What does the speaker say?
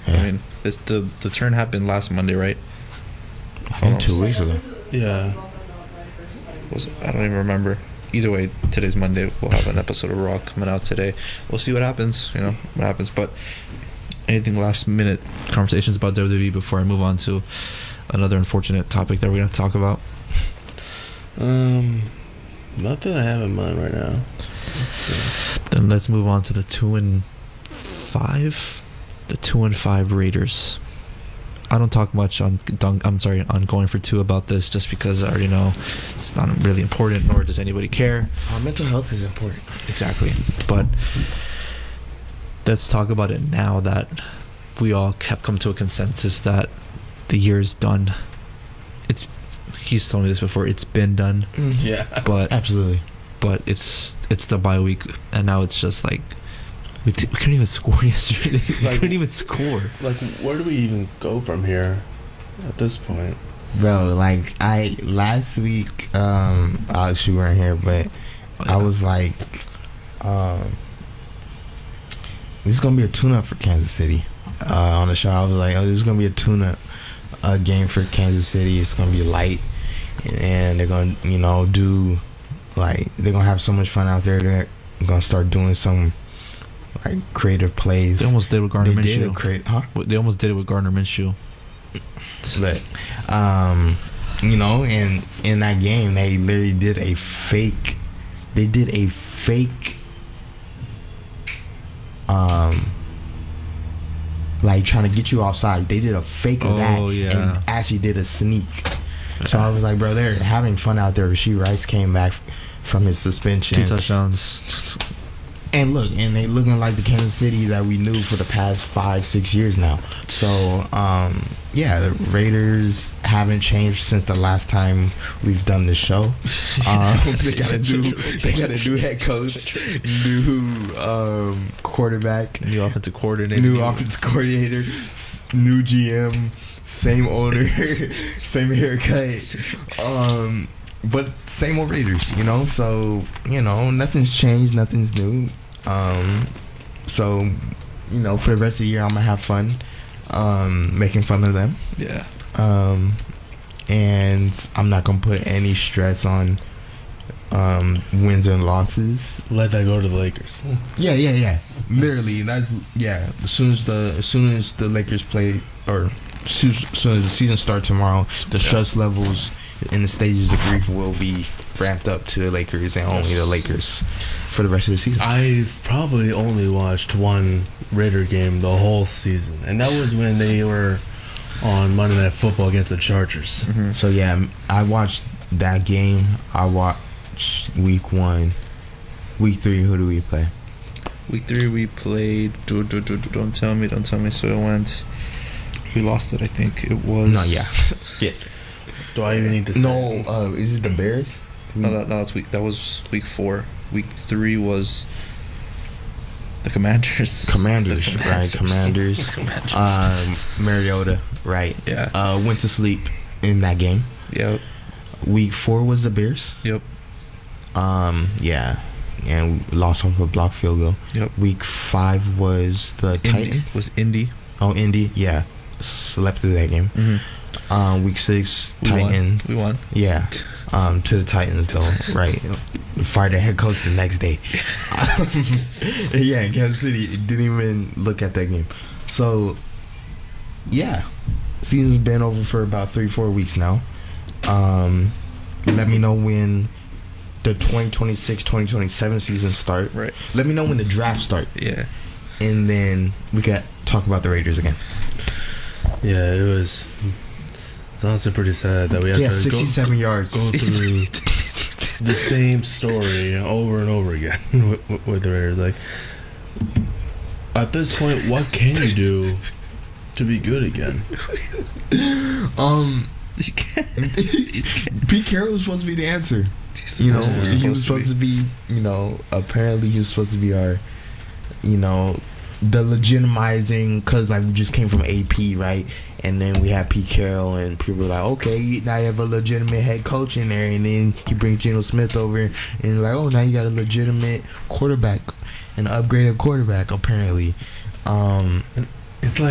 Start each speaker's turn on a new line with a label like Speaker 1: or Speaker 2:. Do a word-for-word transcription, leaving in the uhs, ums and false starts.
Speaker 1: Yeah.
Speaker 2: I mean, it's the the turn happened last Monday, right?
Speaker 1: I think two weeks ago.
Speaker 3: Yeah.
Speaker 2: Was I don't even remember. Either way, today's Monday. We'll have an episode of Raw coming out today. We'll see what happens. You know what happens. But anything last minute conversations about W W E before I move on to another unfortunate topic that we're gonna talk about?
Speaker 3: Um, nothing I have in mind right now.
Speaker 2: Then let's move on to the two and five, the two and five Raiders. I don't talk much on I'm sorry on going for two about this just because I already know it's not really important, nor does anybody care.
Speaker 1: Uh, mental health is important.
Speaker 2: Exactly, but let's talk about it now that we all have come to a consensus that the year is done. It's he's told me this before. It's been done.
Speaker 1: Mm-hmm.
Speaker 3: Yeah,
Speaker 2: but
Speaker 1: absolutely.
Speaker 2: But it's it's the bye week, and now it's just like. We, t- we couldn't even score yesterday. We
Speaker 3: Like-
Speaker 2: couldn't even score.
Speaker 3: like where do we even go from here at this point?
Speaker 1: Bro, like I last week, um, Alex, you weren't here, but I was like, um, this is gonna be a tune-up for Kansas City. Uh, on the show, I was like, oh, this is gonna be a tune-up uh, game for Kansas City. It's gonna be light, and they're gonna, you know, do like they're gonna have so much fun out there. They're gonna start doing some like creative plays.
Speaker 2: They almost did with Gardner
Speaker 1: They did
Speaker 2: Minshew.
Speaker 1: a create, huh?
Speaker 2: They almost did it with Gardner Minshew.
Speaker 1: But, um, you know, and in that game, they literally did a fake. They did a fake. Um, like trying to get you offside. They did a fake of
Speaker 2: Oh,
Speaker 1: that
Speaker 2: yeah.
Speaker 1: and actually did a sneak. So I was like, bro, they're having fun out there. Rasheed Rice came back from his suspension.
Speaker 2: Two touchdowns.
Speaker 1: And look, and they looking like the Kansas City that we knew for the past five, six years now. So, um, yeah, the Raiders haven't changed since the last time we've done this show. Um, they got a new, they got a new head coach, new um, quarterback,
Speaker 2: New offensive coordinator.
Speaker 1: new offensive coordinator, s- new G M, same owner, same haircut. Um, but same old Raiders, you know. So you know, nothing's changed, nothing's new. Um, so you know, for the rest of the year, I'm gonna have fun, um, making fun of them.
Speaker 2: Yeah.
Speaker 1: Um, and I'm not gonna put any stress on um wins and losses.
Speaker 3: Let that go to the Lakers.
Speaker 1: Yeah, yeah, yeah. Literally, that's yeah. As soon as the as soon as the Lakers play, or as soon as soon as the season starts tomorrow, the stress levels in the stages of grief will be ramped up to the Lakers and only the Lakers for the rest of the season.
Speaker 3: I've probably only watched one Raider game the whole season, and that was when they were on Monday Night Football against the Chargers.
Speaker 2: Mm-hmm.
Speaker 1: So yeah, I watched that game. I watched week one. Week three, who do we play?
Speaker 2: Week three, we played. Do, do, do, do, don't tell me, don't tell me. So it went. We lost it, I think. It was.
Speaker 1: No, yeah. Yes.
Speaker 3: Do I even need to say?
Speaker 1: No, uh, is it the Bears?
Speaker 2: No, that, no, that's week. That was week four. Week three was the Commanders.
Speaker 1: Commanders,
Speaker 2: The
Speaker 1: right? Commanders.
Speaker 2: Commanders.
Speaker 1: Um, Mariota, right?
Speaker 2: Yeah.
Speaker 1: Uh, went to sleep in that game.
Speaker 2: Yep.
Speaker 1: Week four was the Bears.
Speaker 2: Yep.
Speaker 1: Um, yeah, and we lost off a block field goal.
Speaker 2: Yep.
Speaker 1: Week five was the
Speaker 2: Indy,
Speaker 1: Titans.
Speaker 2: was Indy.
Speaker 1: Oh, Indy, yeah, slept through that game.
Speaker 2: Mm-hmm.
Speaker 1: Um, week six,
Speaker 2: We
Speaker 1: Titans.
Speaker 2: Won. We won.
Speaker 1: Yeah, um, to the Titans though, right? Fired the head coach the next day. Yeah, Kansas City didn't even look at that game. So, yeah, season's been over for about three, four weeks now. Um, let me know when the twenty twenty-six twenty twenty-seven season start.
Speaker 2: Right.
Speaker 1: Let me know when the draft start,
Speaker 2: Yeah.
Speaker 1: and then we can talk about the Raiders again.
Speaker 3: Yeah, it was. It's honestly pretty sad that we have
Speaker 1: Yeah,
Speaker 3: to
Speaker 1: sixty-seven
Speaker 3: go,
Speaker 1: yards.
Speaker 3: go through the same story over and over again with, with the Raiders. Like, at this point, what can you do to be good again?
Speaker 1: Um,
Speaker 2: You can't.
Speaker 1: Pete Carroll was supposed to be the answer.
Speaker 2: He's
Speaker 1: You know,
Speaker 2: supposed to-
Speaker 1: he was supposed to be, you know, apparently he was supposed to be our, you know, the legitimizing, because like we just came from A P, right? And then we had Pete Carroll, and people were like, okay, now you have a legitimate head coach in there. And then he brings Geno Smith over, and like, oh, now you got a legitimate quarterback, an upgraded quarterback, apparently. Um,
Speaker 3: It's like